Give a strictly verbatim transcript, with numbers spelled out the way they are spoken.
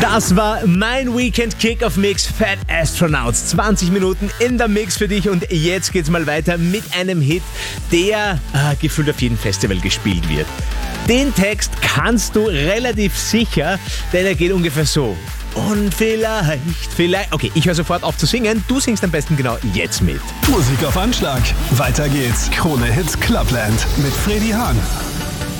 Das war mein Weekend Kick-Off Mix Fat Astronauts. zwanzig Minuten in der Mix für dich und jetzt geht's mal weiter mit einem Hit, der äh, gefühlt auf jedem Festival gespielt wird. Den Text kannst du relativ sicher, denn er geht ungefähr so. Und vielleicht, vielleicht... Okay, ich höre sofort auf zu singen. Du singst am besten genau jetzt mit. Musik auf Anschlag. Weiter geht's. Krone Hits Clubland mit Fredi Hahn.